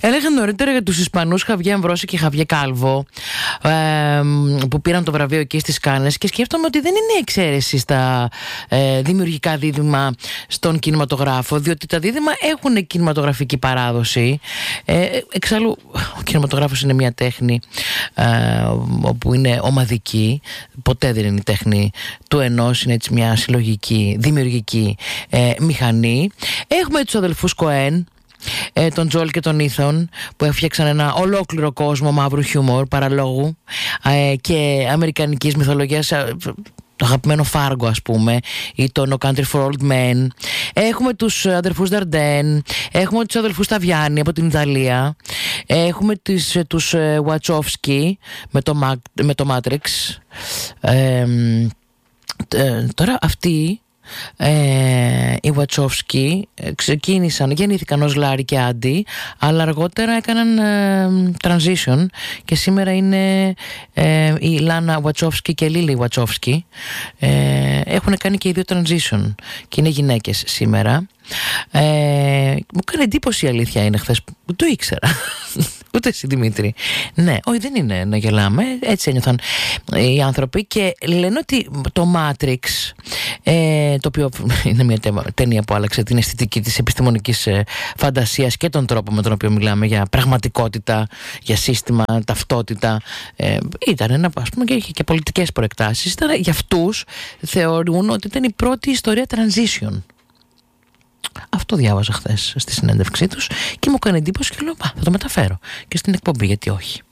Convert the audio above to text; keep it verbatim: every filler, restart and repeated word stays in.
Έλεγαν νωρίτερα για τους Ισπανούς Χαβιέ Αμβρόση και Χαβιέ Κάλβο, ε, που πήραν το βραβείο εκεί στις Κάνες, και σκέφτομαι ότι δεν είναι εξαίρεση στα ε, δημιουργικά δίδυμα στον κινηματογράφο, διότι τα δίδυμα έχουν κινηματογραφική παράδοση. Ε, εξάλλου, ο κινηματογράφος είναι μια τέχνη ε, όπου είναι ομαδική. Ποτέ δεν είναι η τέχνη του ενός, είναι έτσι μια συλλογική, δημιουργική ε, μηχανή. Έχουμε τους αδελφούς Κοέν, ε, τον Τζόλ και τον Ήθον, που έφτιαξαν ένα ολόκληρο κόσμο μαύρου χιούμορ, παραλόγου ε, και αμερικανικής μυθολογίας, ε, το αγαπημένο Φάργκο, ας πούμε, ή το No Country for Old Men. Έχουμε τους αδερφούς Νταρντέν, έχουμε τους αδελφούς Ταβιάννη από την Ιταλία, έχουμε τις, τους Βατσόφσκι με το, με το Matrix. Ε, ε, τώρα αυτοί Ε, οι Βατσόφσκι ξεκίνησαν, γεννήθηκαν ως Λάρι και Άντι, αλλά αργότερα έκαναν ε, transition και σήμερα είναι ε, η Λάνα Βατσόφσκι και η Λίλι Βατσόφσκι. ε, έχουν κάνει και οι δύο transition και είναι γυναίκες σήμερα. ε, μου κάνει εντύπωση, η αλήθεια είναι, χθες που το ήξερα. Ούτε εσύ, Δημήτρη? Ναι, όχι, δεν είναι να γελάμε. Έτσι ένιωθαν οι άνθρωποι και λένε ότι το Matrix, ε, το οποίο είναι μια ταινία που άλλαξε την αισθητική της επιστημονικής ε, φαντασίας και τον τρόπο με τον οποίο μιλάμε για πραγματικότητα, για σύστημα, ταυτότητα, ε, ήταν ένα, ας πούμε, και είχε και πολιτικές προεκτάσεις. Ήταν, για αυτούς θεωρούν ότι ήταν η πρώτη ιστορία transition. Αυτό διάβαζα χθες στη συνέντευξή τους και μου έκανε εντύπωση και λέω, θα το μεταφέρω και στην εκπομπή, γιατί όχι.